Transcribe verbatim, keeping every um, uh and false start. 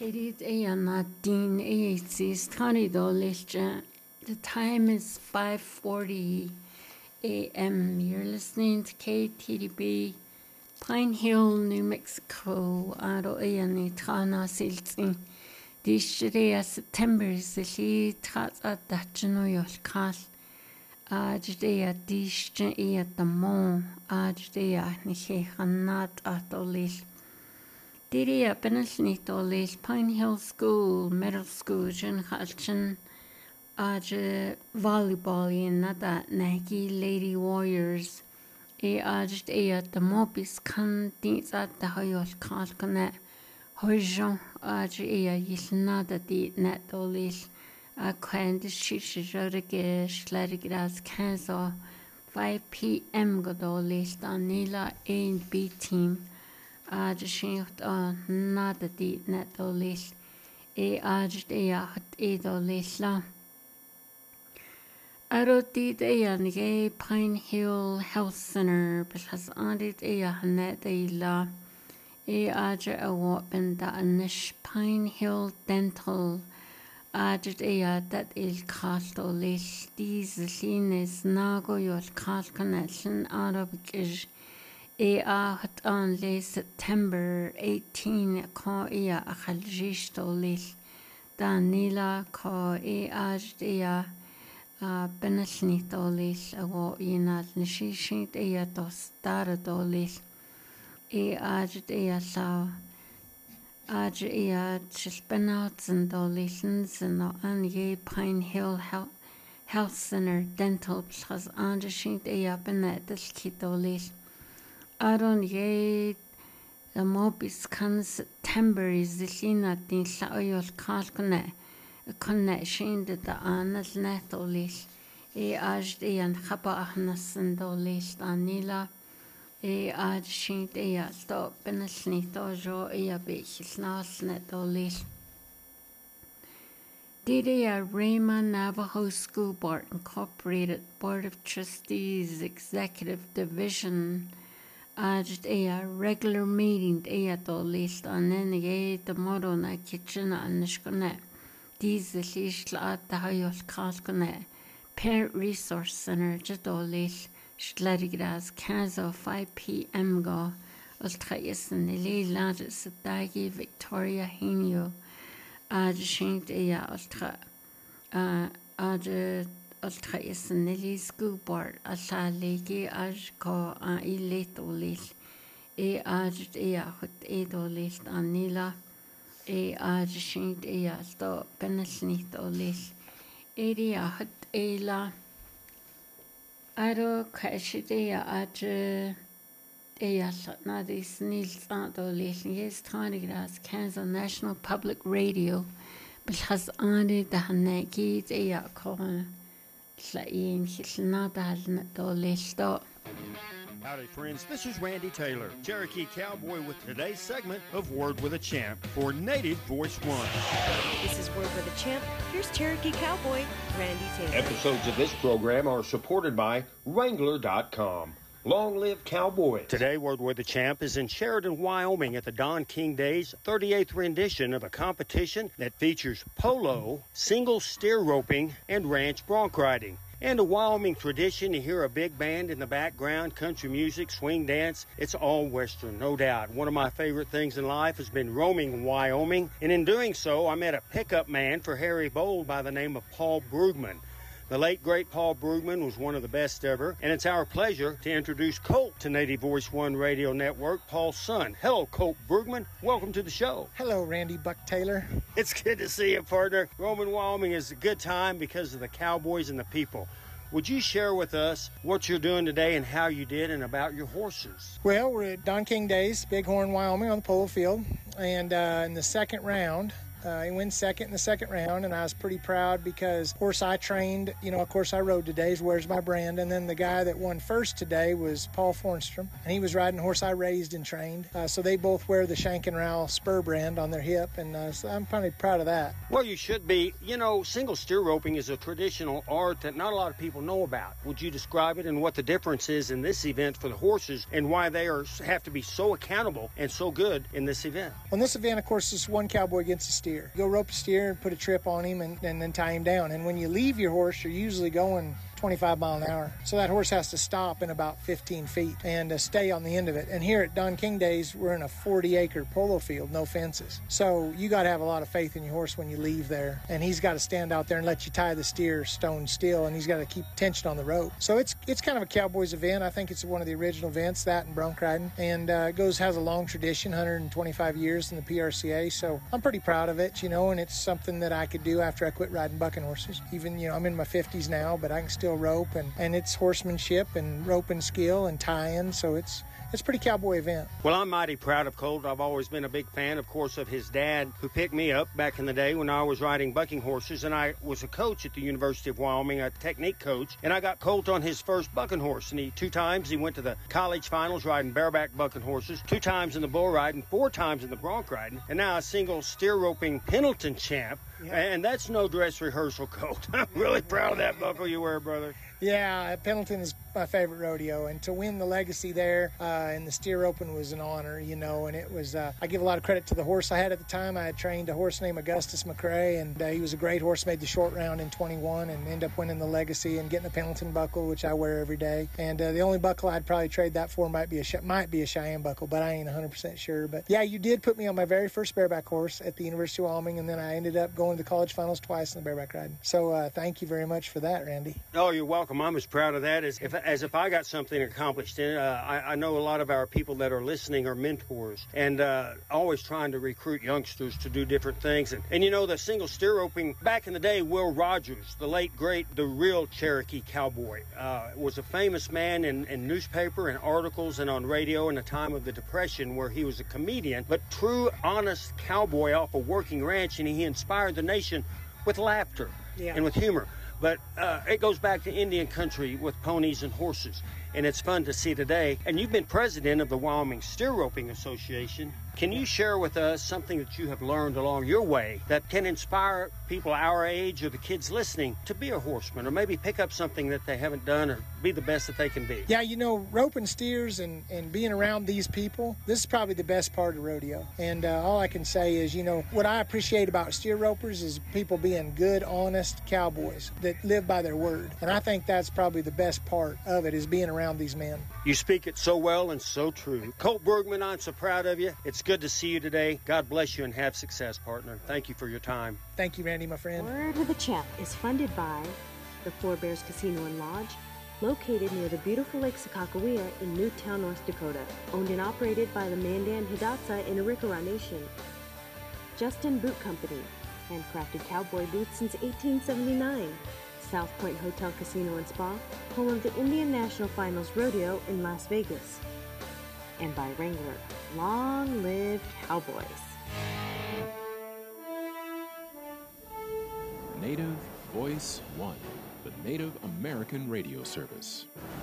Katie Nadine Aces Tanido. The time is five forty a m You're listening to K T D B, Pine Hill, New Mexico. Aro Ayani Trana Silting. This day September Zili Trats at Dachino Yolkal. Ajdea Dishjan E at the Mon. Ajdea Nike Hanat at Olil. Diria Benelnit Olil, Pine Hill School, Middle School, Jin Halchin. Aj volleyball in nada Nagi Lady Warriors. E aj e at the mobis can dins at the Hoyol Kalkanet. Hojon aj e a yil nada di net olil. A quend shish rodegish lerigras canso. five p m godolil Danila A and B team. Aj shinkt on nada di net olil. E aj e a hat e dolil. Aroti Dayan Gay Pine Hill Health Center, because Audit Ayahanet Ayla, A Aja Awapin da Anish Pine Hill Dental, Ajit Aya that il Kasto Lish, these Lines Nago Yol Kal Connection Arabic is A Ahat on Le September eighteen Ko Aya Akhaljisto Lish, Danila Ko A Ajit Aya. Uh, Benelnit Olil, a wo inad Nishishit ea dos dara dolil, e ajit ea law, aj ea chispenouts and dolilins and an ye Pine Hill Health, Health Center Dental plus anjashit ea benetil kitolil. Aron ye the mobis can September is the lina din laoyol kalkone. Connection that the Anna's net olish, e aj and Haba Ahnas and olish, Danila, e aj shint ea stop and a snit ojo ea bitch, nas net olish. Didia Rama Navajo School Board Incorporated Board of Trustees Executive Division, aj ea regular meeting ea olish, and then ea the motto na kitchen and nishkonet. These the least at the Hoyol Kalkone, Parent Resource Center, Jadolish, Schlerigras, Kazo, five p m go, Ultrayas and Lily Ladis, Dagi, Victoria Hinio, Aj Shint Ea Ultra, Aj Ultrayas and Lily School Board, Asha Legi, Aj Ko, An Iletolish, E Aj Ea Hut Edolish, Anila. E aj shint ea sto benelnit olis. Eri ahat ela. Aro kashit ea aj ea satna dis nils ant olis. Yes, Tanigras, Kansas National Public Radio. Because ane da hanegi ea kon. Tlain hilna da halnet olis sto. Howdy, friends. This is Randy Taylor, Cherokee Cowboy, with today's segment of Word with a Champ for Native Voice One. This is Word with a Champ. Here's Cherokee Cowboy, Randy Taylor. Episodes of this program are supported by Wrangler dot com. Long live Cowboys. Today, Word with a Champ is in Sheridan, Wyoming at the Don King Days thirty-eighth rendition of a competition that features polo, single steer roping, and ranch bronc riding. And a Wyoming tradition to hear a big band in the background, country music, swing dance. It's all Western, no doubt. One of my favorite things in life has been roaming Wyoming. And in doing so, I met a pickup man for Harry Bold by the name of Paul Brugman. The late, great Paul Brugman was one of the best ever. And it's our pleasure to introduce Colt to Native Voice One Radio Network, Paul's son. Hello, Colt Brugman. Welcome to the show. Hello, Randy Buck Taylor. It's good to see you, partner. Roaming Wyoming is a good time because of the cowboys and the people. Would you share with us what you're doing today and how you did and about your horses? Well, we're at Don King Days, Bighorn, Wyoming, on the polo field. And uh, in the second round, Uh, he wins second in the second round, and I was pretty proud because horse I trained, you know, of course I rode today is Where's My Brand, and then the guy that won first today was Paul Fornstrom, and he was riding a horse I raised and trained. Uh, so they both wear the Shank and Rowell spur brand on their hip, and uh, so I'm pretty proud of that. Well, you should be. You know, single steer roping is a traditional art that not a lot of people know about. Would you describe it and what the difference is in this event for the horses and why they are have to be so accountable and so good in this event? On this event, of course, it's one cowboy against a steer. You go rope a steer and put a trip on him and, and then tie him down. And when you leave your horse, you're usually going twenty-five mile an hour. So that horse has to stop in about fifteen feet and uh, stay on the end of it. And here at Don King Days, we're in a forty acre polo field, no fences. So you got to have a lot of faith in your horse when you leave there. And he's got to stand out there and let you tie the steer stone still, and he's got to keep tension on the rope. So it's it's kind of a Cowboys event. I think it's one of the original events, that and bronc riding. And uh, it goes has a long tradition, one hundred twenty-five years in the P R C A. So I'm pretty proud of it, you know, and it's something that I could do after I quit riding bucking horses. Even, you know, I'm in my fifties now, but I can still rope, and, and it's horsemanship and roping skill and tying, so it's it's a pretty cowboy event. Well, I'm mighty proud of Colt. I've always been a big fan, of course, of his dad, who picked me up back in the day when I was riding bucking horses, and I was a coach at the University of Wyoming, a technique coach, and I got Colt on his first bucking horse, and he two times he went to the college finals riding bareback bucking horses, two times in the bull riding, four times in the bronc riding, and now a single steer roping Pendleton champ. Yeah. And that's no dress rehearsal, Colt. I'm really proud of that buckle you wear, brother. Yeah, Pendleton is my favorite rodeo, and to win the legacy there uh, in the steer open was an honor, you know, and it was, uh, I give a lot of credit to the horse I had at the time. I had trained a horse named Augustus McRae, and uh, he was a great horse, made the short round in twenty-one and ended up winning the legacy and getting a Pendleton buckle, which I wear every day. And uh, the only buckle I'd probably trade that for might be a might be a Cheyenne buckle, but I ain't one hundred percent sure. But yeah, you did put me on my very first bareback horse at the University of Wyoming, and then I ended up going to the college finals twice in the bareback riding. So uh, thank you very much for that, Randy. Oh, you're welcome. I'm as proud of that as if, as if I got something accomplished in it. Uh, I, I know a lot of our people that are listening are mentors and uh, always trying to recruit youngsters to do different things. And, and you know, the single steer roping, back in the day, Will Rogers, the late, great, the real Cherokee cowboy, uh, was a famous man in, in newspaper and articles and on radio in the time of the Depression, where he was a comedian, but true, honest cowboy off a working ranch, and he inspired the nation with laughter yeah. and with humor. But uh, it goes back to Indian country with ponies and horses, and it's fun to see today. And you've been president of the Wyoming Steer Roping Association. Can you share with us something that you have learned along your way that can inspire people our age or the kids listening to be a horseman, or maybe pick up something that they haven't done or be the best that they can be? Yeah, you know, roping steers and, and being around these people, this is probably the best part of rodeo. And uh, all I can say is, you know, what I appreciate about steer ropers is people being good, honest cowboys that live by their word. And I think that's probably the best part of it, is being around these men. You speak it so well and so true. Colt Bergman, I'm so proud of you. It's good to see you today. God bless you and have success, partner. Thank you for your time. Thank you, Randy, my friend. Word of the Champ is funded by the Four Bears Casino and Lodge, located near the beautiful Lake Sakakawea in Newtown, North Dakota, owned and operated by the Mandan Hidatsa in Arikara Nation. Justin Boot Company, handcrafted cowboy boots since eighteen seventy-nine. South Point Hotel Casino and Spa, home of the Indian National Finals Rodeo in Las Vegas. And by Wrangler, long live Cowboys. Native Voice One, the Native American radio service.